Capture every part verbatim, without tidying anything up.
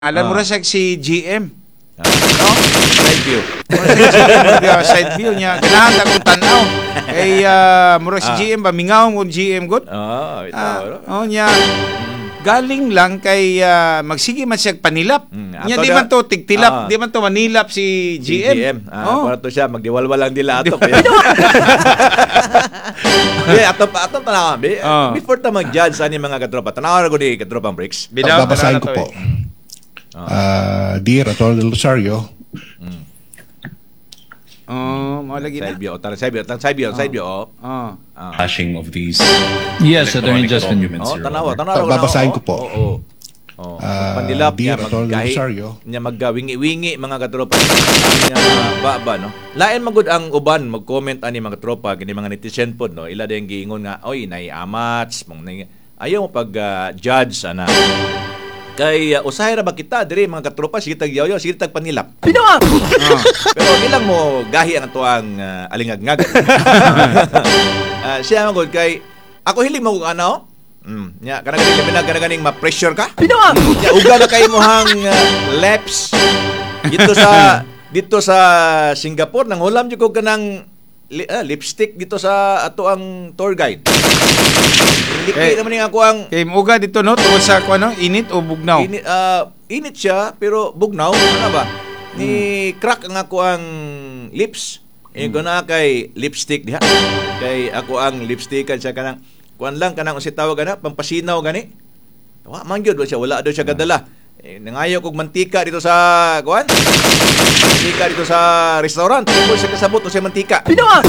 Alam mo Ah. na siya si G M. Ah. No? Side view. Mura siya si G M, uh, side view niya. Ganahan na kong tanaw. Kay uh, mura si Ah. G M ba? Mingaw kong G M good. Oo, ito. Ah, oh, niya. Galing lang kay uh, magsige man siya panilap. Mm, Niya ato di na- man to tigtilap, Ah. di man to manilap si G M. G M. Ah, Oh. para to siya magdiwalwal lang dila ato. Be, ato pa ato tanaw be. Ah. Before ta mag-judge ani mga katropa. Tanaw ra ko di katropang breaks. Binaw- Babasahin binaw na ko to po. eh. Uh, Dear Atty. Rosario, Oh, mo lagi na. Side view, tara side view, tara side view, side view. Oh. Oh. Ah. hashing of these Yes, Attorney electronic Justin. documents, Oh, Your tanaw, Honor. tanaw ra ko na. Babasahin oh, ko po. Oo. Oh, oh. Ah, Pandilap niya Dear Atty. maggahi. Rosario. Niya maggawingi-wingi mga katropa. Niya baba no. Lain magud ang uban mag-comment ani mga katropa kini mga netizen pod no. Ila din giingon nga oy nay amats mong nay ayaw mo pag uh, judge ana. Kay uh, usahay ra ba kita diri mga katropa sige tag yaw sige tag panilap. Oh. Pero ilang mo gahi ang tuang uh, alingagngag. uh, siya magud kay ako hiling mo kung ano. Mm, nya kana ganing labi na kana ganing ma-pressure ka. Nya uga na kay mohang uh, laps dito sa dito sa Singapore nang hulam jud ko kanang li, ah, lipstick dito sa ato ang tour guide. Hindi Eh, naman nga ako ang Kay muga dito no tungod sa kuno init o bugnaw. Init, ah, init siya pero bugnaw ano ba? Ni crack ang ako ang lips. Eh hmm. na kay lipstick diha. Kay ako ang lipstickan siya kanang kuan lang kanang usi tawag ana pampasinaw gani. Wa man gyud siya wala daw siya kadala. Eh, nangayo kog mantika dito sa kuan. Mantika dito sa restaurant. Kung siya kasabot o siya mantika. Pinawa.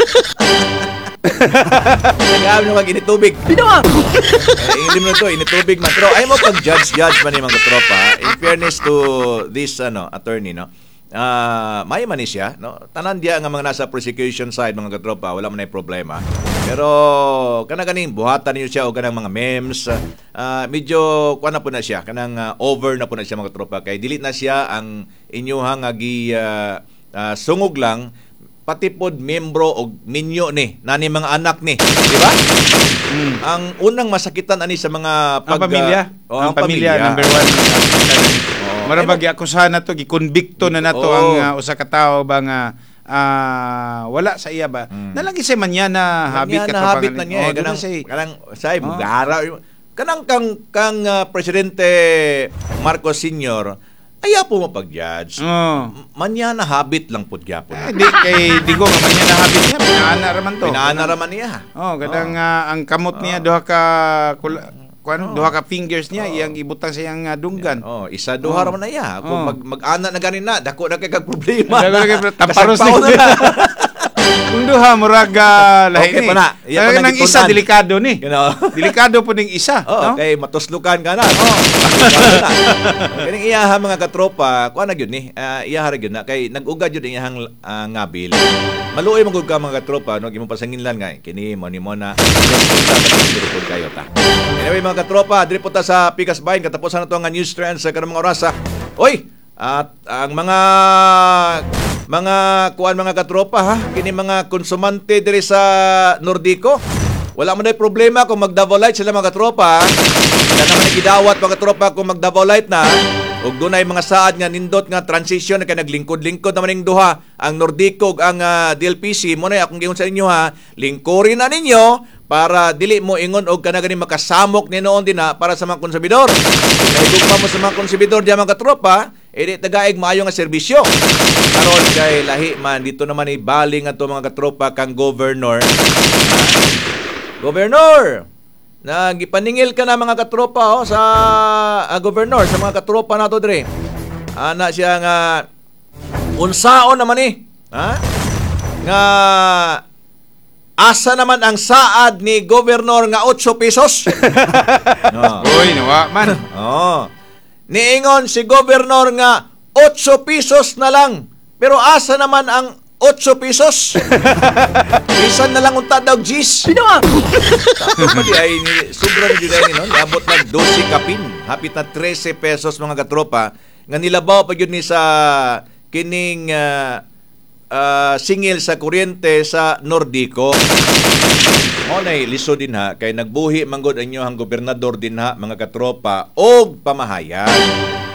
Nag-aam na mag initubig. Pinawa. Eh, hindi mo na to, initubig man. Pero ay mo pag-judge-judge man yung mga tropa. In fairness to this ano attorney, no? Ah, may man ni siya, no? Tanan dia nga mga nasa prosecution side mga katropa, wala man ay problema. Pero kana ganing buhatan niyo siya o kanang mga memes, ah, medyo kuan na po na siya, kanang ah, over na po na siya mga katropa kay dili na siya ang inyuhang agi ah, ah, sungog lang pati pod membro og minyo ni nani mga anak ni, di ba? Mm. Ang unang masakitan ani sa mga Ang pamilya. oh, ang pamilya, number one. Marabag akusahan na to, gikonbikto na nato Oo. ang uh, usa ka tawo ba nga ah, wala sa iya ba. Mm. Nalagi sa manya na habit Kanya ka na habit na niya eh. Kanang, say. kanang, say, Oh. magara. Kanang kang, kang uh, Presidente Marcos Senior, ayaw po mo pag-judge. Oh. Manya na habit lang po gyapon. Eh, di kay digo nga manya na habit niya, pinaana raman to. Pinaana raman niya. Oh, kadang ah, ang kamot niya duha ka kula, kuan, duha ka fingers niya iyang ibutang sa iyang ah, dunggan. Oh, isa duha Oh. raman na iya. Kung Oh. mag mag-ana na ganin na, dako na kay kag problema. Dako na kay pro- tamparos Kasagpaw ni- na. Kung duha murag ah, lahi Okay ni. pa na. Iya pa Kaya na nang isa gitunan. delikado ni. Gano. Delikado po ning isa, Oh, no? kay matuslukan ka na. Oh. Kaning iyaha mga katropa, kuha na gyud ni. Uh, iyaha ra gyud na kay nag-ugad gyud iyahang uh, ngabil. Maluoy magud ka mga katropa, no, gimo pasanginlan nga kini mo ni mo na. Just kayo ta. Anyway mga katropa, diri po ta sa Pikas Bayan katapusan na to nga news trends sa kanang mga oras. Oy, at ang mga mga kuan mga katropa ha, kini mga konsumante diri sa Nordico. Wala man ay problema kung mag-Davao Light sila mga tropa. Wala naman gidawat mga tropa kung mag-Davao Light na. Ug dunay mga saad nga nindot nga transition kay naglingkod-lingkod naman ning duha ang Nordico ug ang uh, D L P C. Mo na akong giingon sa inyo ha, lingkurin na ninyo para dili mo ingon og kana gani makasamok ni noon din ha para sa mga konsumidor. Kay gugma mo sa mga konsumidor diya mga tropa, edi tagaig maayo nga serbisyo. Karon kay lahi man dito naman ibaling ato mga katropa kang governor. Governor, nagipaningil ka na mga katropa oh, sa uh, governor, sa mga katropa nato dire. Ana siya nga unsaon naman ni, ha? Nga asa naman ang saad ni governor nga eight pesos? No. Uy, nawa man. Oh. Niingon si governor nga eight pesos na lang. Pero asa naman ang eight pesos? Bisan na lang unta daw G's. Pinawa. Tapos pati ay sobrang juday ni no, labot na twelve kapin, hapit na thirteen pesos mga katropa nga nilabaw pa gyud ni sa kining uh, uh, singil sa kuryente sa Nordico. Mo nay lisod din ha kay nagbuhi manggod ang inyong gobernador din ha mga katropa og pamahayan.